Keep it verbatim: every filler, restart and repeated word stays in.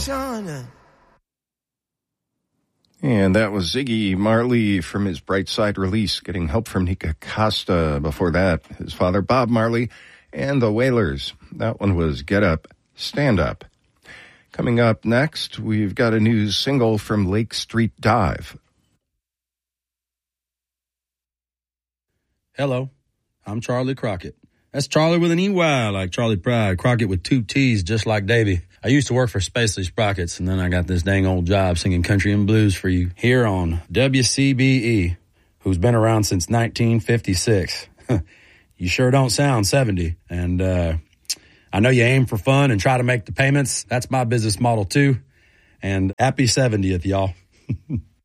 And that was Ziggy Marley from his Bright Side release, getting help from Nika Costa. Before that, his father, Bob Marley, and the Wailers. That one was Get Up, Stand Up. Coming up next, we've got a new single from Lake Street Dive. Hello, I'm Charlie Crockett. That's Charlie with an E Y, like Charlie Pride. Crockett with two T's, just like Davy. I used to work for Spacely Sprockets, and then I got this dang old job singing country and blues for you here on W C B E, who's been around since nineteen fifty-six. You sure don't sound seventy. And uh I know you aim for fun and try to make the payments. That's my business model, too. And happy seventieth, y'all.